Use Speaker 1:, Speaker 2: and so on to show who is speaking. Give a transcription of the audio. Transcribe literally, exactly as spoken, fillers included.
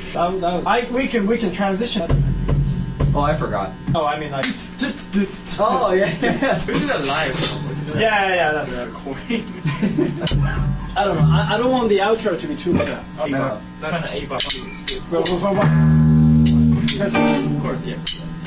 Speaker 1: That, that was. I we can we can transition.
Speaker 2: Oh, I forgot.
Speaker 1: Oh, I mean like.
Speaker 2: Oh yeah.
Speaker 3: We do that live.
Speaker 1: Yeah, yeah, yeah. That's
Speaker 3: recording.
Speaker 1: I don't know. I, I don't want the outro to be too long.
Speaker 3: Yeah.
Speaker 1: Okay.
Speaker 3: No, no, no, A bar.
Speaker 1: Well, well, well, well.
Speaker 3: Of course, yeah.